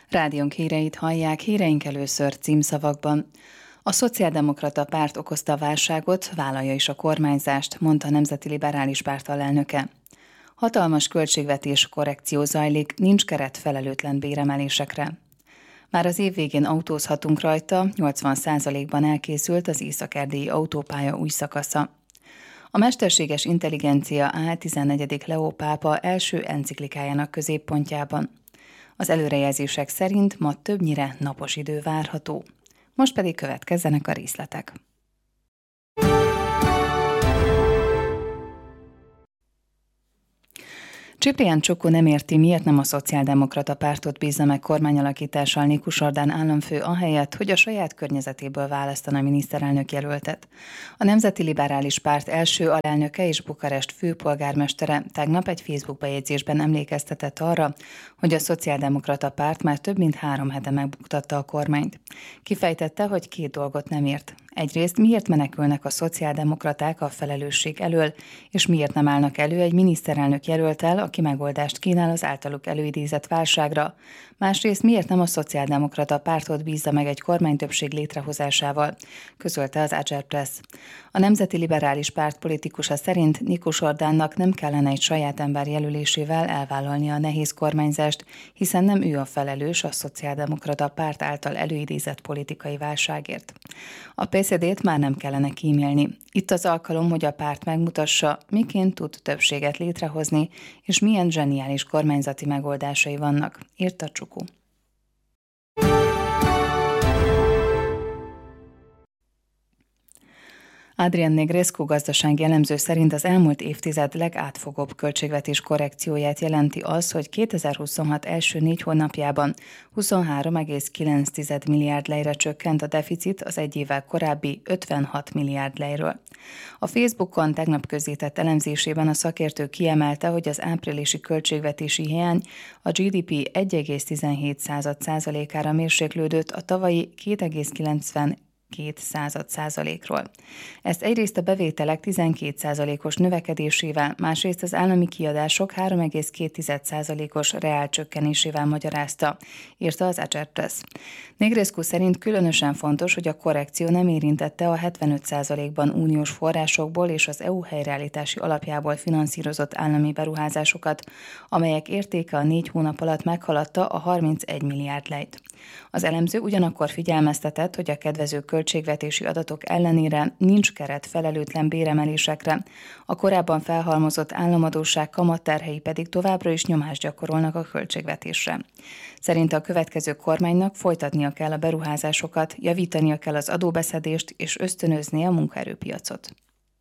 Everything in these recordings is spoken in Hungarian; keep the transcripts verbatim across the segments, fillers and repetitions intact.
Rádiónk híreit hallják, híreink először címszavakban. A Szociáldemokrata Párt okozta a válságot, vállalja is a kormányzást, mondta a Nemzeti Liberális Párt alelnöke. Hatalmas költségvetés korrekció zajlik, nincs keret felelőtlen béremelésekre. Már az év végén autózhatunk rajta, nyolcvan százalékban elkészült az észak-erdélyi autópálya új szakasza. A mesterséges intelligencia áll tizennegyedik Leó pápa első enciklikájának középpontjában. Az előrejelzések szerint ma többnyire napos idő várható. Most pedig következzenek a részletek. Ciprián Csoku nem érti, miért nem a Szociáldemokrata Pártot bízza meg kormányalakítással Nikus Orbán államfő ahelyett, hogy a saját környezetéből választana miniszterelnök jelöltet. A Nemzeti Liberális Párt első alelnöke és Bukarest főpolgármestere tegnap egy Facebook bejegyzésben emlékeztetett arra, hogy a Szociáldemokrata Párt már több mint három hete megbuktatta a kormányt. Kifejtette, hogy két dolgot nem ért. Egyrészt miért menekülnek a szociáldemokraták a felelősség elől, és miért nem állnak elő egy miniszterelnök jelölttel, aki megoldást kínál az általuk előidézett válságra. Másrészt miért nem a Szociáldemokrata Pártot bízza meg egy kormánytöbbség létrehozásával, közölte az Ager Press. A Nemzeti Liberális Párt politikusa szerint Nikus Orbánnak nem kellene egy saját ember jelölésével elvállalnia a nehéz kormányzást, hiszen nem ő a felelős a Szociáldemokrata Párt által előidézett politikai válságért. A pé es zé dét már nem kellene kímélni. Itt az alkalom, hogy a párt megmutassa, miként tud többséget létrehozni, és milyen zseniális kormányzati megoldásai vannak, írta Csuku. Adrian Negrescu gazdasági elemző szerint az elmúlt évtized legátfogóbb költségvetés korrekcióját jelenti az, hogy kétezer-huszonhat első négy hónapjában huszonhárom egész kilenc milliárd lejre csökkent a deficit az egy évvel korábbi ötvenhat milliárd lejről. A Facebookon tegnap közzétett elemzésében a szakértő kiemelte, hogy az áprilisi költségvetési hiány a gé dé pé egy egész tizenhét százalékára mérséklődött a tavalyi két egész kilencven két százalékról. Ezt egyrészt a bevételek tizenkét százalékos növekedésével, másrészt az állami kiadások három egész két százalékos reál csökkenésével magyarázta, írta az Ager Press. Negrescu szerint különösen fontos, hogy a korrekció nem érintette a hetvenöt százalékban uniós forrásokból és az é u helyreállítási alapjából finanszírozott állami beruházásokat, amelyek értéke a négy hónap alatt meghaladta a harmincegy milliárd lejt. Az elemző ugyanakkor figyelmeztetett, hogy a kedvező költségvetési adatok ellenére nincs keret felelőtlen béremelésekre, a korábban felhalmozott államadósság kamatterhei pedig továbbra is nyomást gyakorolnak a költségvetésre. Szerinte a következő kormánynak folytatnia kell a beruházásokat, javítania kell az adóbeszedést és ösztönözni a munkaerőpiacot.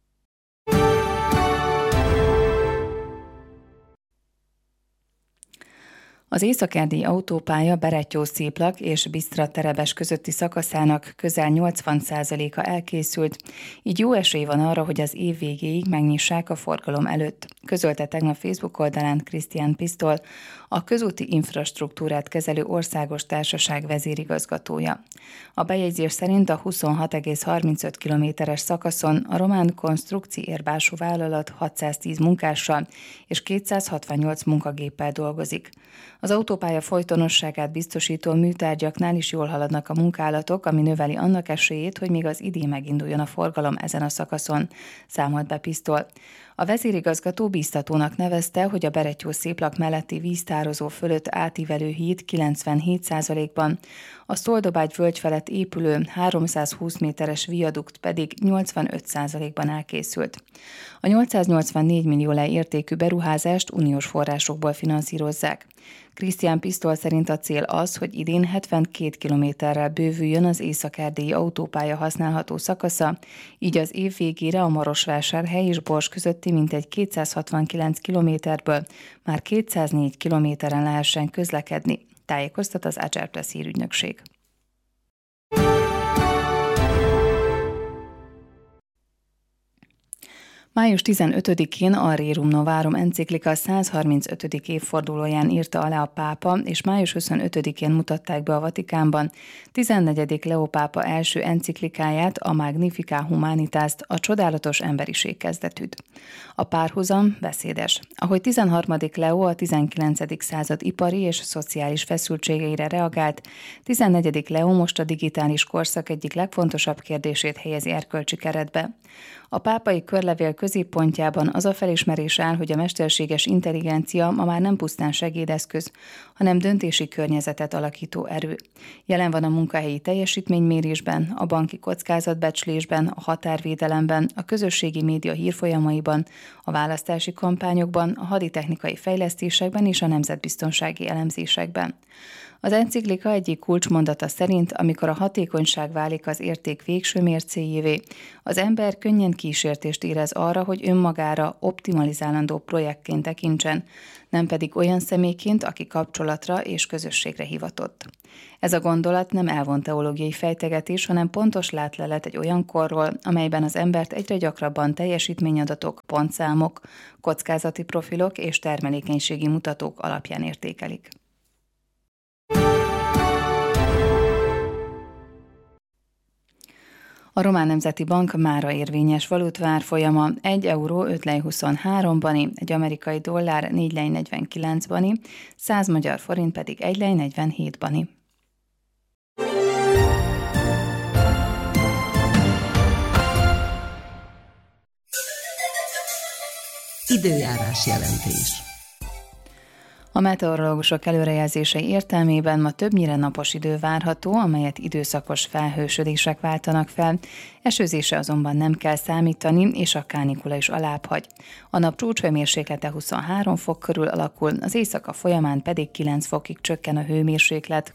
Az észak-erdélyi autópálya Berettyó-Sziplak és Bisztra-Terebes közötti szakaszának közel nyolcvan százaléka elkészült, így jó esély van arra, hogy az év végéig megnyissák a forgalom előtt, közölte tegnap Facebook oldalán Christian Pistol, a közúti infrastruktúrát kezelő országos társaság vezérigazgatója. A bejegyzés szerint a huszonhat egész harmincöt kilométeres szakaszon a román konstrukci érbású vállalat hatszáztíz munkással és kétszázhatvannyolc munkagéppel dolgozik. Az autópálya folytonosságát biztosító műtárgyaknál is jól haladnak a munkálatok, ami növeli annak esélyét, hogy még az idén meginduljon a forgalom ezen a szakaszon, számolt be Pistol. A vezérigazgató bíztatónak nevezte, hogy a Berettyó-Sziplak melletti víztározó fölött átívelő híd kilencvenhét százalékban, a Szoldobágy völgy felett épülő háromszázhúsz méteres viadukt pedig nyolcvanöt százalékban elkészült. A nyolcszáznyolcvannégy millió lej értékű beruházást uniós forrásokból finanszírozzák. Christian Pistol szerint a cél az, hogy idén hetvenkét kilométerrel bővüljön az észak-erdélyi autópálya használható szakasza, így az év végére a Marosvásárhely és Bors közötti mintegy kétszázhatvankilenc kilométerből már kétszáznégy kilométeren lehessen közlekedni, tájékoztat az Ager Press hírügynökség. május tizenötödikén a Rerum Novarum enciklika száz harmincötödik évfordulóján írta alá a pápa, és május huszonötödikén mutatták be a Vatikánban tizennegyedik Leó pápa első enciklikáját, a Magnificat Humanitas-t, a csodálatos emberiség kezdetűt. A párhuzam beszédes. Ahogy tizenharmadik Leó a tizenkilencedik század ipari és szociális feszültségeire reagált, tizennegyedik Leó most a digitális korszak egyik legfontosabb kérdését helyezi erkölcsi keretbe. A pápai körlevél középpontjában az a felismerés áll, hogy a mesterséges intelligencia ma már nem pusztán segédeszköz, hanem döntési környezetet alakító erő. Jelen van a munkahelyi teljesítménymérésben, a banki kockázatbecslésben, a határvédelemben, a közösségi média hírfolyamaiban, a választási kampányokban, a haditechnikai fejlesztésekben és a nemzetbiztonsági elemzésekben. Az enciklika egyik kulcsmondata szerint, amikor a hatékonyság válik az érték végső mércéjévé, az ember könnyen kísértést érez arra, hogy önmagára optimalizálandó projektként tekintsen, nem pedig olyan személyként, aki kapcsolatra és közösségre hivatott. Ez a gondolat nem elvont teológiai fejtegetés, hanem pontos látlelet egy olyan korról, amelyben az embert egyre gyakrabban teljesítményadatok, pontszámok, kockázati profilok és termelékenységi mutatók alapján értékelik. A Román Nemzeti Bank mára érvényes valutva árfolyama egy euró öt lej huszonhárom bani, egy amerikai dollár négy lej negyvenkilenc bani, száz magyar forint pedig egy lej negyvenhét bani. Időjárás jelentés. A meteorológusok előrejelzései értelmében ma többnyire napos idő várható, amelyet időszakos felhősödések váltanak fel, esőzésre azonban nem kell számítani, és a kánikula is alább hagy. A nap csúcshőmérséklete huszonhárom fok körül alakul, az éjszaka folyamán pedig kilenc fokig csökken a hőmérséklet.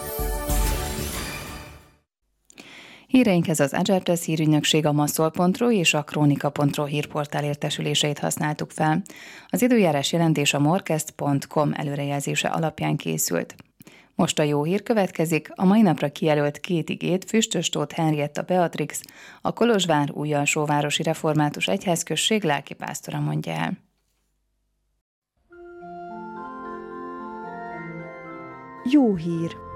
Híreinkhez az Agertes hírügynökség, a maszol pont ru és a kronika pont ru hírportál értesüléseit használtuk fel. Az időjárás jelentés a morkest pont com előrejelzése alapján készült. Most a jó hír következik, a mai napra kijelölt két igét Füstös Tóth Henrietta Beatrix, a Kolozsvár Újalsóvárosi Református Egyházközség lelkipásztora mondja el. Jó hír!